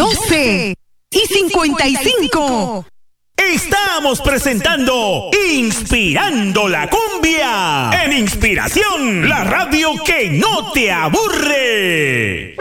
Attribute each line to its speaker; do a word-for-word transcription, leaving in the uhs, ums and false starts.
Speaker 1: doce y cincuenta y cinco.
Speaker 2: Estamos presentando Inspirando la Cumbia en Inspiración, la radio que no te aburre.